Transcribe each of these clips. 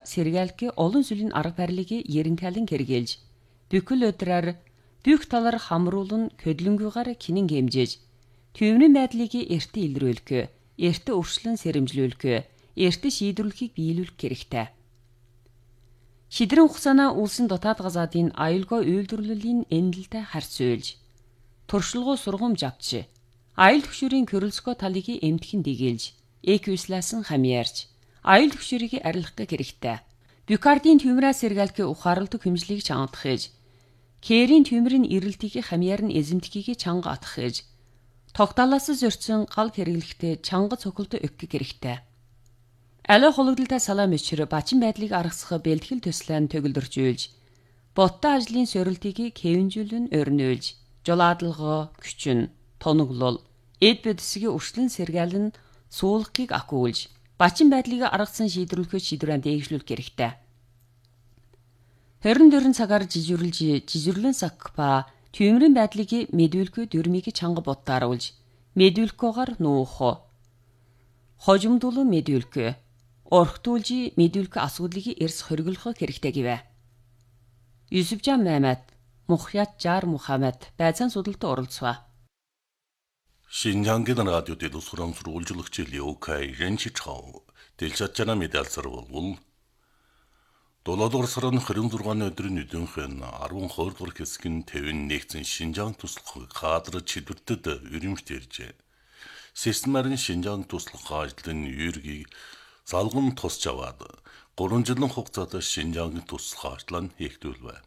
сэргээлки олон сүлийн арга барилыг ерөнхийлөн хэрэгжилж, бүхэл өдрөөр бүх талаар хамруулан хөдлөнгүйгээр кинэн хэмжээж, төвний байдлыг эртээ илрүүлэх, эртээ өршлөн сэрэмжлүүлэх, эртээ шийдвэрлэхийг биелүүлэх хэрэгтэй. Шидрэн хугацаана улсын дотоод газаадын аюулгүй үйлдвэрлэлийн энэлтэй харьц үйлж, туршлагоо сургамж авч, аюул хөшүүрийн körөлцгөө талыг эмтгэн дэгэлж, эквисласан хамьяарч, аюул хөшүүрийг арилгах хэрэгтэй. Бюкардийн тэмрээс сэргээлки ухаарлдаг хэмжлийг чангадах ээж, кэрийн тэмрийн ирэлтийг хамьяар нь эзэмдэхийг чанга атах ээж, тогтоолоос зөрчсөн гал хэрэглэхдээ чанга цохилт өгөх хэрэгтэй. Алай хологдолтой салаа мөчр бачин байдлыг аргасах бэлтгэл төслөө төгөлдөржүүлж, боттой ажлын сорилтыг хэвэнжүүлэн өрнүүлж, жолаадлого, күчин, тоноглол, эд бүдэсгийн өршлөн сэргээлэн суулгахыг акуулж, бачин байдлыг аргасан шийдвэрлэхэд шийдвэрээ дээгшлүүлэх хэрэгтэй. 24 цагаар жижирлэн сак ба төвмрийн байдлыг мэдүүлэхгүй дөрмийг чанга бодтааруулж, мэдүүлэхгүйгээр нуух, хожимдуулан мэдүүлэх, орхитуулж мэдүүлэх асуудлыг эрс хориглох хэрэгтэй гэвэ. Юсүфжан Мамед, Мухьят Жар Мухаммед байцаан судалт оролцваа. 신장기는 라디오대도 수렁수로 리오카이 렌치차오 델샷자나 메달서로 울 돌아돌서는 흐름 durgan ödürün üdünхен 12 дугаар хэсгийн тэвэн нэгдсэн Шинжаан туслах кадры чидвэртэд өрөмжтөрж системарын Шинжаан туслах ажлын юургийг залган тусч аваад 3 жилийн хугацаанд Шинжаангийн туслах ажлаа хийгдүүлвэ.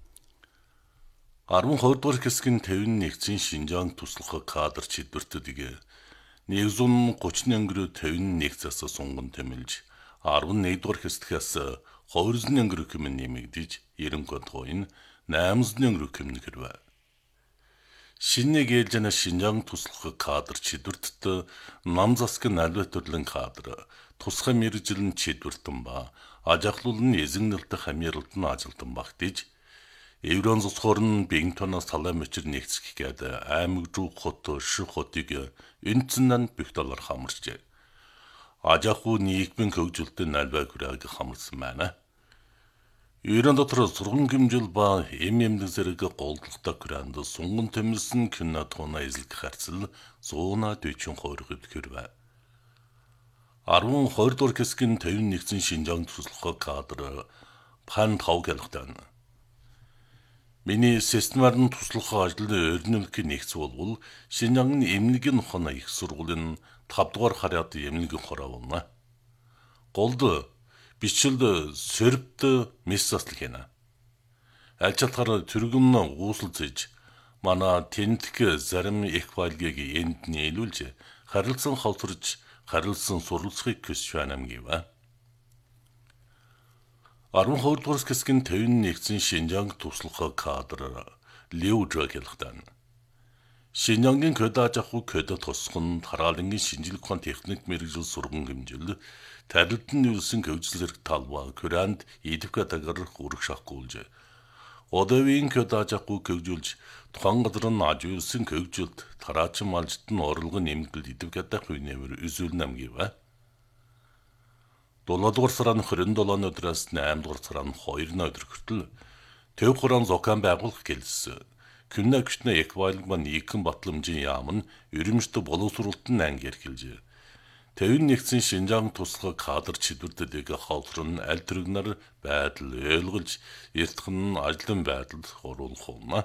12 дугаар хэсгийн тэвэн нэгдсэн Шинжаан туслах кадр чидвэртэдийг 130 өнгөрөө тэвэн нэгцээс сунган тэмэлж 11 дугаар хэсгээс 200 өнгөрөө хэмээн нэмэгдэж 90 тооны 800 өнгөрөө хэмээн хэрвэ. Шинэ гэлжэнэ Шинжаан туслах кадр чидвэртэд нам засгийн албай төрлөн кадр тусгай мэргэжилэн чидвэртэн ба ажиглуулын эзэгнэлт хамьярлалт нь ажилтан багтаж Еврон зусхорн бинтонос талаа мөчр нэгцэх гээд аймаг руу хот ших хотыг үнцэнэн бихталар хамарчээ. Ажаху нийгмийн хөгжилтөнд албай хүрээг хамарсан байна. Еврон дотор сургам гимжил ба эмэмлэг зэрэг голдлогтой хүрээнд сунган тэмэлсэн кино тооно эзлэх харцал 140 хоригд хэрвэ. 12 дугаар хэсгийн 51-сэн Шинжаан туслах кадр пан тавгалахтан. Миний системарын туслах ажлын өрнөлтөг нэгц болвол Шинжаангийн эмнэлгийн ухааны их сургуулийн 5 дугаар хараад эмнэлгийн хороо болно. Голд бичлэлд сөрбт мессаслах хийнэ. Аль чалтгаар түргэн уусалцж манай тэнтг зарим их байлгийг энд нийлүүлж харилцан хавтарч харилцан суралцахыг хүсэж байна гэвэ. 12 дугаар хэсгийн 51-сэн Шинжаан туслах кадр Леужа хэлэхтэн. Шинжаангийн көдөж авах көдө тусган тараалангийн шинжилгээ ухаан техник мэргэжил сурган хэмжил тарилтын үйлсэн хөгжил зэрэг талбай күрэнд идвкатагар хүрэх шахгуулж одовын көдөж авах хөгжүүлж тухайн газар нь ажиулсан хөгжилд тараачин малжт нь орлогын нэмэгдэл идвкатах үнээр үзүүлнэм гэвэ. 7 дугаар сарын 27 өдрөөс 8 дугаар сарын 2 өдөр хүртэл төв хураан зокан байгуулах гэлсэн. Күннэ гүшнэ эквайлг ба нийгэн батламжийн яам нь өрөмжтө боловсруулалтын анги эрхэлж. Тэвэн нэгдсэн Шинжаан туслах кадр чидвэртэдийг хавтран аль тэрэгнэр байдал ойлгож эртхэн ажлын байдалд оруулах болно.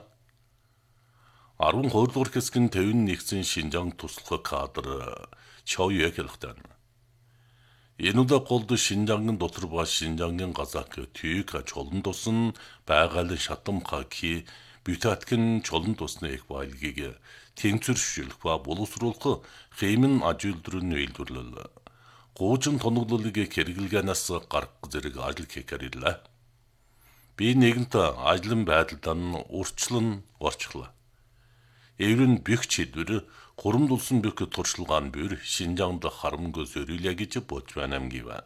12 дугаар хэсгийн тэвэн нэгдсэн Шинжаан туслах кадр чойё хэлэхтэн. Энүүдэ голд Шинжаангийн дотор ба Шинжаангийн газаак түйг чолон тусан байгалийн шатам хаки бүтээтгэн чолон тусны их байлгийг тэнцвэршүүлэх ба боловсруулах хэмэн ажилдрын үйлдвэрлэл. Гуужин тоноглолыг хэрэглэгэнээс гарах зэрэг ажил хийхээр ирлээ. Би нэгэнт ажлын байдалд нь урчлан орчлоо. Эврэн бих чидвэр хурамдулсан бих туршлагаан бүр Шинжаанд харамгүй зориулъя гэж бодж байна гэвэ.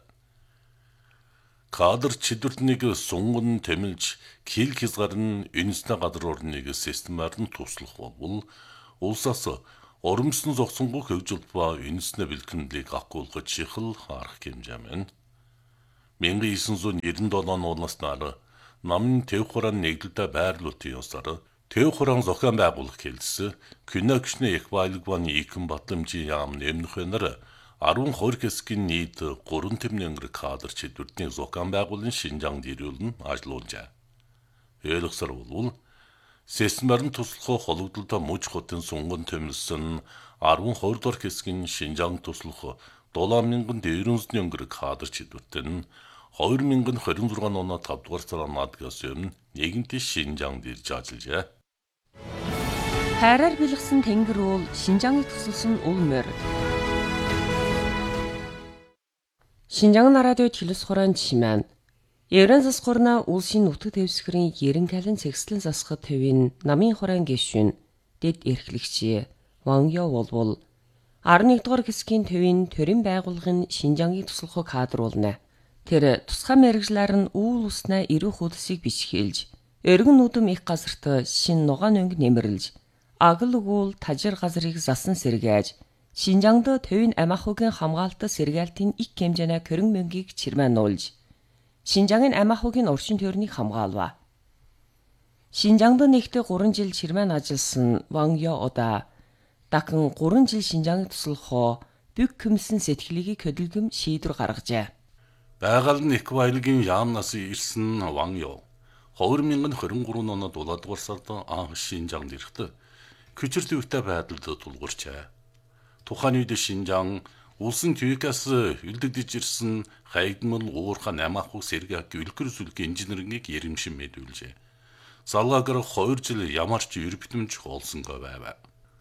Кадр чидвэртнийг сунган тэмэлж кил хязгаар нь үнэснэ гадар орныг системаар нь туслах болвол улсаас оромсон зогсонгүй хөгжилт ба үнэснэ бэлтгэлийг агуулгаж чихэл харах хэмжээ мэн. 1997 оноос нар намын Төв хураан нэгдэлтэй байрлуулалтын ёсоор Төв хураан зохион байгуулах хэлсэн Күнэгшний их баялагбаны Икэн Батламжийн яам нэмнөхөнөр 12 хэсгийн нийт 3 тэм кадр чидвэртний зохион байгуулалтын Шинжаанд ирүүлэн ажиллаулжээ. Ойлгосоор бол Сэсмэрэн туслах хологдолтой мужи хотын сунган төмөлсөн 12 дугаар хэсгийн Шинжаанд туслах 7400 кадр чидвэртэн 2026 оны 5 дугаар сарын 1-ээс өмнө нэгэнтээ Шинжаанд ирж ажиллажээ. Хайраар бэлгсэн тэнгэр уул Шинжааныг тусалсан уул морь. Шинжаан радио телевиз хураан жишмэн. Еврен засгурна улсын нутаг дэвсгэрийн ерэн кален цэгслэн засахад төвийн намын хураан гишүүн дэд эрхлэгчээ Ван Яо болвол 11 дугаар хэсгийн төвийн төрийн байгууллагын Шинжааныг туслахыг кадруулна. Тэр тусгай мэрэгжлэр нь үүл уснаа эрүү хөлсийг бичгэлж, өргөн нүдэм их газарт шин нугаан өнгө нэмэрлж, агал өгүүл тажир газрыг засан сэргээж, Шинжаанд төвийн амиахугийн хамгаалалт сэргээлтийн их хэмжээний көрөн мөнгийг чирмэн нуулж, Шинжаангийн амиахугийн орчин тойрныг хамгаалва. Шинжаанд нэгтээ 3 жил чирмэн ажилласан Ван Яо удаа дахин 3 жил Шинжааныг туслахоо бүх хүмсэн сэтгэлийг хөдөлгөм шийдвэр гаргажээ. Байгаль нь их баялагын яамнаас ирсэн Ван Яо 2023 онд 7 дугаар сард анх Шинжаанд ирэхдээ хүчир төвтэй байдалд тулгуурчээ. Тухайн үед Шинжаан улсын төвөөс үлдэгдэж ирсэн хайгдмал уурхай намаахуг сэргээх үлгэр зүлг инженерингийг ярэмшин мэдүүлжээ. Залгаагаар 2 жил ямар ч эр битэмж олсонгүй байв.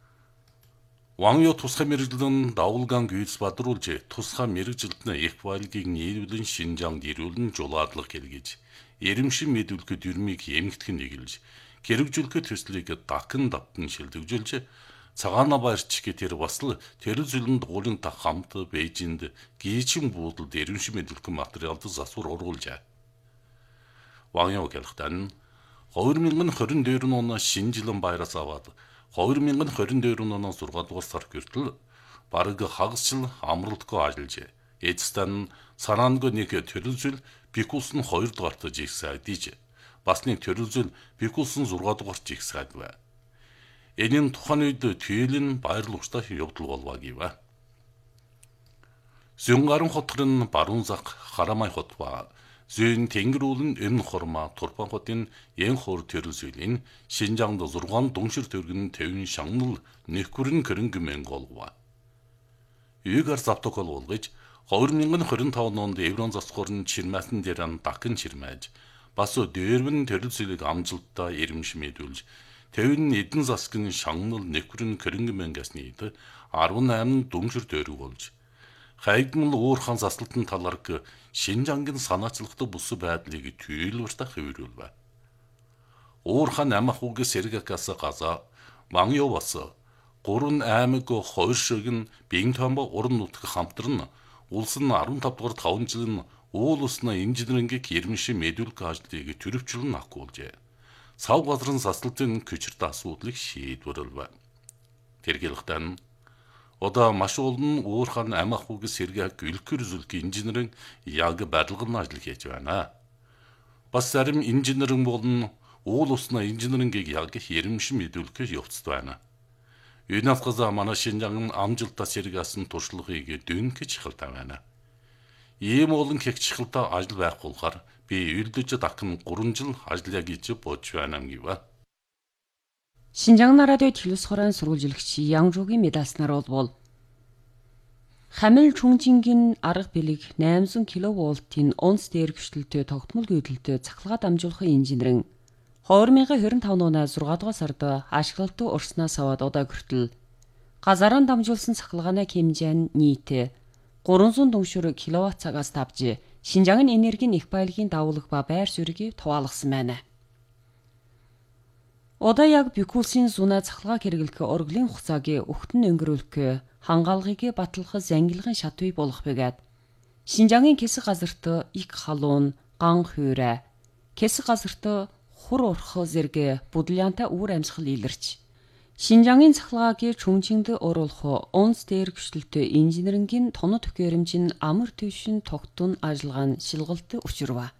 Ван Яо тусгай мэрэгжлэн давулгаан гүйц бадруулж тусгай мэрэгжилтний их баялагийг нийлүүлэн Шинжаанд ирүүлэн жулаадлах хэлгэж ярэмшин мэдүүлэхэд юрмыг эмгтгэн нэгэлж хэрэгжүүлэхэд төслийг дахин давтан шилдэвжүүлж цагаана баярч гэх тэр бас л тэр зүлэн дуулын та хамт Бээжинд гийчин буудалд ярэмшин мэдүүлэх материалд засвар оруулжээ. Ван Яо гэлхтэн 2022 оны шинэ жилийн баяраас аваад 2022 оны 6 дугаар сар хүртэл бараг хагасчил амралтгүй ажиллажээ. Эцэстэн санаангүй нэг төрөлжил бикулсын 2 дугаарт жигсаад диж. Бас нэг төрөлжил бикулсын 6 дугаарт жигсаад бай. Энэ нь тухайн үед түйлийн баярл ууштай явдал болваа гэв. Зөнгарын хотгорын баруун зах Харамай хот ба Зүйн тэнгэрүүлэн эмн хормаа Турпан хотын ен хор төрөлжилийн Шинжаанд 6 дүншир төргөн төвийн шагнал нэхгүрэн кэрэнгэмен голва. Юугаар завтокол болгож 2025 онд Еврон засгуурн чирмаасан дээрэн дахин чирмээж бас дээрвэн төрөлжлийг амжилттай ирэмш мэдүүлж төвийн эдэн засгийн шагнал нэхгүрэн кэрэнгэмен гэснийд 18 дүншир төрөг болж хайгдмал уурхан заслалтын таларг Шинжаангийн санаачлагтай бүс байдлыг түййлвэртэ хэвэрүүлвэ. Уурхан амахуг сэргэкээс газа Ван Яо бас 3 аймаг 2 шигэн биеийн томбо уран нутаг хамтран улсын 15 дугаар 5 жилийн уул усны инженерингийг ярмшин мэдүүлэх ажлыг төрөвчлөн ахгуулжээ. Сав газрын заслалтын хүчиртэй асуудлыг шийдвэрлэв. Тэргэлхтэн одоо маш олон уурхан амахуг сэргээх үлгэр зүлг инженерийн яг барилгын ажил хийж байна. Бас зарим инженерийн болон уул усны инженерингийг яг ярмшин мэдүүлэх явцд байна. Юунаас газа манай Шинжаан амжилттай сэргээсэн туршлагыг дөнгөж хилтэй байна. Ийм олон хэгчхэлтэй ажил байх болохоор би үлдэж дахин 3 жил ажиллая гэж бодож байна гэв. Шинжаан радио телевиз хураан сурвалжлагч Ян Жугийн медалснаар болвол Хамил Чүнжингийн арга бэлэг 800 кВт-ийн онц дээр гүшлэлтэй тогтмол гүйдэлтэй цахилгаан дамжуулахын инженерийн 2025 оны 6 дугаар сард ашиглалтад урснаас аваад одоо хүртэл газараа дамжуулсан цахилгааны хэмжээ нь нийт 300 дүншир кВт цагаас давж Шинжаангийн энергийн их баялагын давуулга ба байр суурийг туваалгасан байна. Одоо яг бикулсын зуна цахилгаан хэрэглэх оргилын хугацааг өгтөн өнгөрүүлэх хангаалгыг батлах зангилгын шат бий болох бэгээд Шинжаангийн хэсэг газарт их халуун, ган хуурай, хэсэг газарт хур урх зэрэг бүдлянтай үүр амьсгал илэрч Шинжаагийн цахилгаагийн чүнжинд оруулах онц дээр хүчлэлтэй инженерингийн тоног төхөөрөмж нь амар түвшин тогтун ажиллагаа нь шилгалт учрва.